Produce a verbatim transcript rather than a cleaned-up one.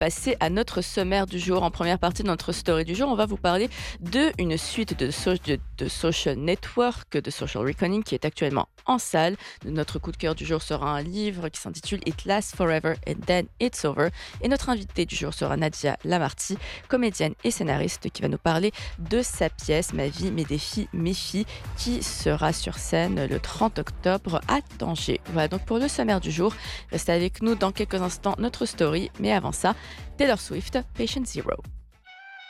passer à notre sommaire du jour. En première partie de notre story du jour, on va vous parler de une suite de, so- de, de Social Network, de Social Reckoning, qui est actuellement en salle. Notre coup de cœur du jour sera un livre qui s'intitule It Lasts Forever and Then It's Over. Et notre invitée du jour sera Nadia Lamarty, comédienne et scénariste, qui va nous parler de sa pièce Ma vie, mes défis, mes filles, qui sera sur scène le trente octobre à Tanger. Voilà donc pour le sommaire du jour. Restez avec nous dans quelques instants, notre story. Mais avant ça, Taylor Swift, Patient Zero.